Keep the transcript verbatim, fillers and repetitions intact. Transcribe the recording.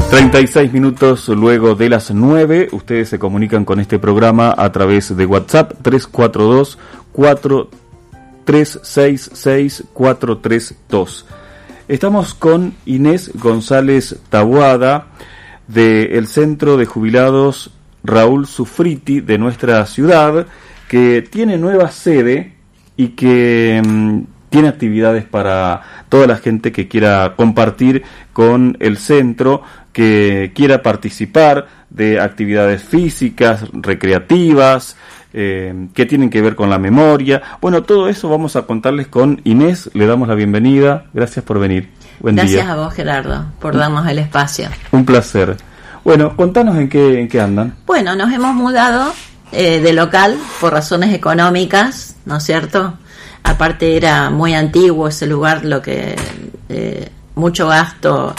treinta y seis minutos luego de las nueve, ustedes se comunican con este programa a través de WhatsApp tres cuatro dos, cuatro tres seis seis, cuatro tres dos. Estamos con Inés González Taboada del Centro de Jubilados Raúl Sufriti de nuestra ciudad, que tiene nueva sede y que mmm, tiene actividades para toda la gente que quiera compartir con el centro, que quiera participar de actividades físicas, recreativas, eh, que tienen que ver con la memoria. Bueno, todo eso vamos a contarles con Inés. Le damos la bienvenida. Gracias por venir. Buen Gracias día. a vos, Gerardo, por darnos el espacio. Un placer. Bueno, contanos en qué, en qué andan. Bueno, nos hemos mudado eh, de local por razones económicas, ¿no es cierto? Aparte era muy antiguo ese lugar, lo que eh, mucho gasto